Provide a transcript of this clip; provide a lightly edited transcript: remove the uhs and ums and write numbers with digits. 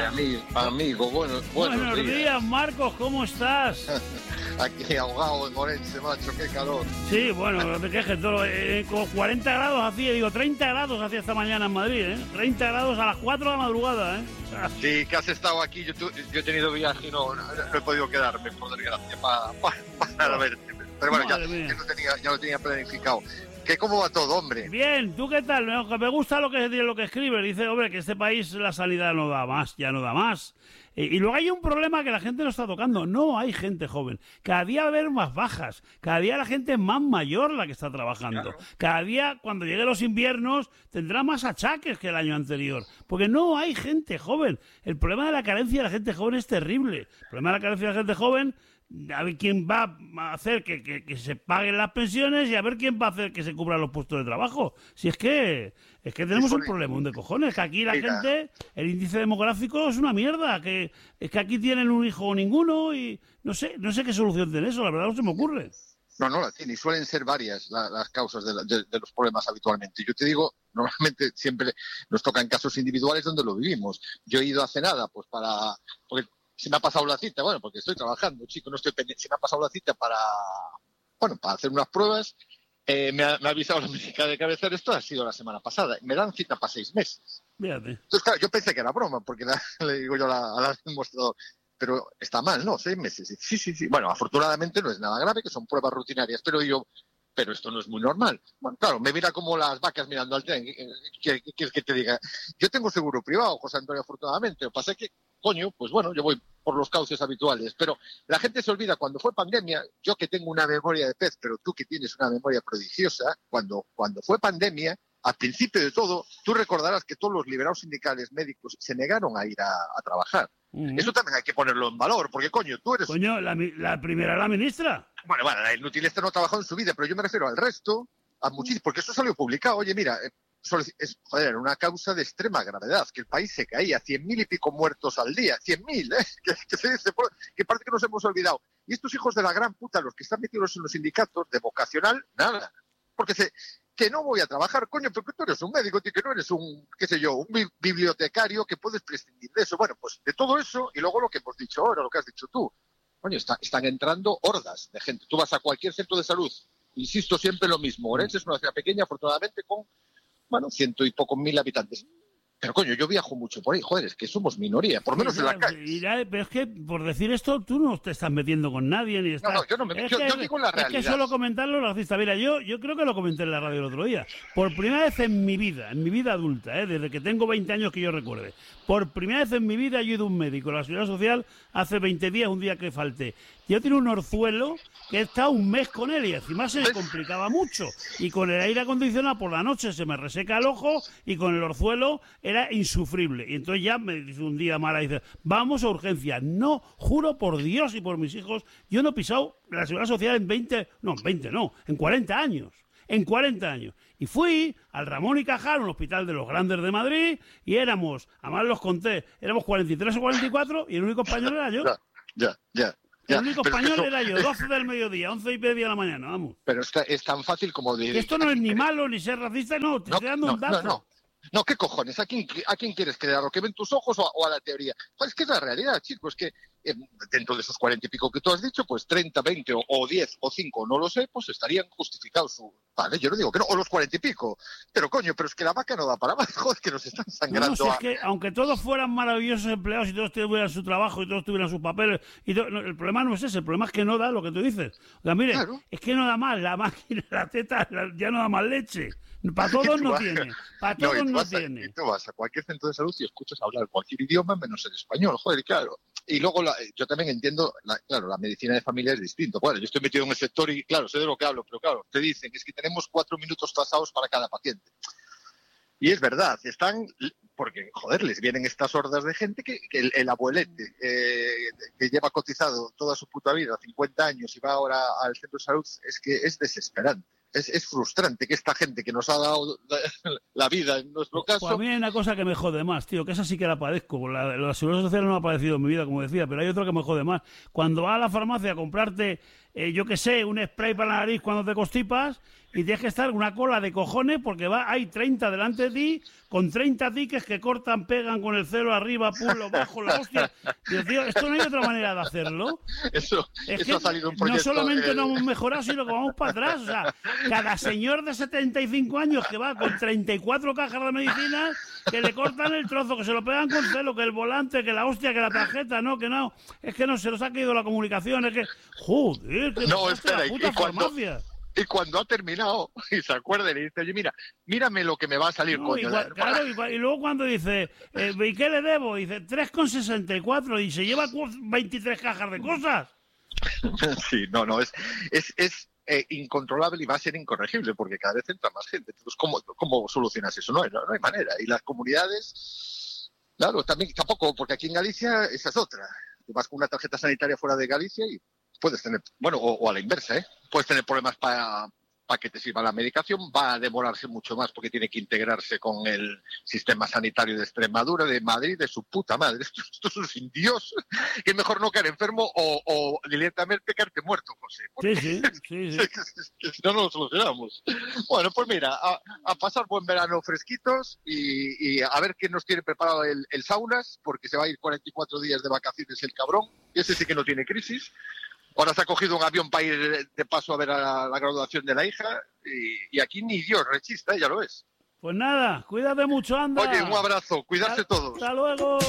amigo, buenos días, Marcos, ¿cómo estás? Aquí ahogado en Orense, macho, qué calor. Sí, bueno, no te quejes, con 40 grados hacía, 30 grados hacía esta mañana en Madrid, 30 grados a las 4 de la madrugada, Sí, que has estado aquí, yo he tenido viaje y no he podido quedarme, por desgracia, para verte. Pero bueno, ya lo tenía planificado. ¿Cómo va todo, hombre? Bien, ¿tú qué tal? Me gusta lo que escribe. Dice, hombre, que este país la sanidad no da más, ya no da más. Y luego hay un problema que la gente no está tocando. No hay gente joven. Cada día va a haber más bajas. Cada día la gente es más mayor la que está trabajando. Claro. Cada día, cuando lleguen los inviernos, tendrá más achaques que el año anterior. Porque no hay gente joven. El problema de la carencia de la gente joven es terrible. El problema de la carencia de la gente joven... A ver quién va a hacer que se paguen las pensiones y a ver quién va a hacer que se cubran los puestos de trabajo. Si es que tenemos un problema, de cojones, que aquí la gente, el índice demográfico es una mierda, que es que aquí tienen un hijo o ninguno y no sé qué solución tiene eso, la verdad no se me ocurre. No la tiene, y suelen ser varias las causas de los problemas habitualmente. Yo te digo, normalmente siempre nos tocan casos individuales donde lo vivimos. Yo he ido hace nada, pues porque se me ha pasado la cita, bueno, porque estoy trabajando, chico, no estoy pendiente, se me ha pasado la cita para hacer unas pruebas, me ha avisado la médica de cabecera, esto ha sido la semana pasada, me dan cita para 6 meses. Fíjate. Entonces, claro, yo pensé que era broma, porque le digo yo a la demostrador, pero está mal, ¿no? 6 meses. Sí. Bueno, afortunadamente no es nada grave, que son pruebas rutinarias, pero esto no es muy normal. Bueno, claro, me mira como las vacas mirando al tren. ¿Qué quieres que te diga? Yo tengo seguro privado, José Antonio, afortunadamente. Lo que pasa es que, coño, pues bueno, yo voy por los cauces habituales. Pero la gente se olvida, cuando fue pandemia, yo que tengo una memoria de pez, pero tú que tienes una memoria prodigiosa, cuando fue pandemia, al principio de todo, tú recordarás que todos los liberados sindicales médicos se negaron a ir a trabajar. Eso también hay que ponerlo en valor, porque, coño, tú eres... Coño, la primera era la ministra. Bueno, la inútil esta no ha trabajado en su vida, pero yo me refiero al resto, a muchísimos, porque eso salió publicado. Oye, mira, era una causa de extrema gravedad, que el país se caía, 100.000 y pico muertos al día, 100.000, que se dice, que parece que nos hemos olvidado. Y estos hijos de la gran puta, los que están metidos en los sindicatos, de vocacional, nada. Porque que no voy a trabajar, coño, porque tú eres un médico, que no eres un bibliotecario, que puedes prescindir de eso. Bueno, pues de todo eso, y luego lo que hemos dicho ahora, lo que has dicho tú. Coño, están entrando hordas de gente. Tú vas a cualquier centro de salud, insisto siempre lo mismo. Orense es una ciudad pequeña, afortunadamente, con, 100 y pocos mil habitantes. Pero, coño, yo viajo mucho por ahí, joder, es que somos minoría, por lo menos en la calle. Pero es que, por decir esto, tú no te estás metiendo con nadie, ni estás... No, yo no me meto, yo digo la realidad. Es que solo comentarlo lo racista. Mira, yo creo que lo comenté en la radio el otro día. Por primera vez en mi vida adulta, desde que tengo 20 años que yo recuerde, por primera vez en mi vida yo he ido a un médico, la Seguridad Social, hace 20 días, un día que falté. Yo tengo un orzuelo que he estado un mes con él y encima se me complicaba mucho. Y con el aire acondicionado por la noche se me reseca el ojo y con el orzuelo era insufrible. Y entonces ya me dice un día mala, dice, vamos a urgencia. No, juro por Dios y por mis hijos, yo no he pisado la Seguridad Social en 40 años. En 40 años. Y fui al Ramón y Cajal, un hospital de los grandes de Madrid, y éramos, además los conté, éramos 43 o 44 y el único español era yo. Ya. El único español era yo, 12 del mediodía, 11:30 de la mañana, vamos. Pero es tan fácil como decir... Esto no es ni malo ni ser racista, no, te estoy dando un dato. No, ¿qué cojones? ¿A quién quieres creer? ¿A lo que ven tus ojos o a la teoría? Pues es que es la realidad, chicos, que dentro de esos 40 y pico que tú has dicho, pues 30, 20 o 10 o 5, no lo sé, pues estarían justificados Vale, yo no digo que no, o los 40 y pico. Pero coño, pero es que la vaca no da para más, joder, que nos están sangrando. No, es que aunque todos fueran maravillosos empleados y todos tuvieran su trabajo y todos tuvieran sus papeles, el problema no es ese, el problema es que no da lo que tú dices. O sea, mire, claro. Es que no da más, la máquina, la teta, ya no da más leche. Para todos no tiene. Para todos no tiene. Y tú vas a cualquier centro de salud y escuchas hablar cualquier idioma menos el español, joder, claro. Y luego yo también entiendo, la medicina de familia es distinto. Bueno, yo estoy metido en el sector y, claro, sé de lo que hablo, pero claro, te dicen es que tenemos 4 minutos tasados para cada paciente. Y es verdad, porque, joder, les vienen estas hordas de gente que el abuelete que lleva cotizado toda su puta vida, 50 años, y va ahora al centro de salud, es que es desesperante. Es frustrante que esta gente que nos ha dado la vida, en nuestro caso... Pues a mí hay una cosa que me jode más, tío, que esa sí que la padezco. La seguridad social no me ha padecido en mi vida, como decía, pero hay otra que me jode más. Cuando vas a la farmacia a comprarte, yo qué sé, un spray para la nariz cuando te constipas, y tienes que estar una cola de cojones porque hay 30 delante de ti, con 30 tickets que cortan, pegan con el celo arriba, pulo, bajo, la hostia. Digo, tío, esto no hay otra manera de hacerlo. Eso ha salido un proyecto. No solamente no hemos mejorado, sino que vamos para atrás. O sea, cada señor de 75 años que va con 34 cajas de medicinas, que le cortan el trozo, que se lo pegan con celo, que el volante, que la hostia, que la tarjeta, no, que no. Es que no, se nos ha caído la comunicación, es que... Joder, que no, espera, la puta farmacia. Y cuando ha terminado, y se acuerda y le dice, oye, mírame lo que me va a salir, no, coño. Y luego cuando dice, ¿y qué le debo? Dice, 3,64 y se lleva 23 cajas de cosas. Sí, no, es incontrolable y va a ser incorregible porque cada vez entra más gente. Entonces, ¿cómo solucionas eso? No hay manera. Y las comunidades, claro, tampoco, porque aquí en Galicia esa es otra. Tú vas con una tarjeta sanitaria fuera de Galicia y puedes tener, bueno, o a la inversa, puedes tener problemas para que te sirva la medicación, va a demorarse mucho más porque tiene que integrarse con el sistema sanitario de Extremadura, de Madrid, de su puta madre. Esto es un sin Dios, que es mejor no caer enfermo o directamente quedarte muerto, José. Sí. Que si no lo solucionamos. Bueno, pues mira, a pasar buen verano fresquitos y a ver qué nos tiene preparado el Saunas, porque se va a ir 44 días de vacaciones el cabrón, y ese sí que no tiene crisis. Ahora se ha cogido un avión para ir de paso a ver a la graduación de la hija y aquí ni Dios rechista, ya lo ves. Pues nada, cuídate mucho, anda. Oye, un abrazo, cuidarse todos. Hasta luego.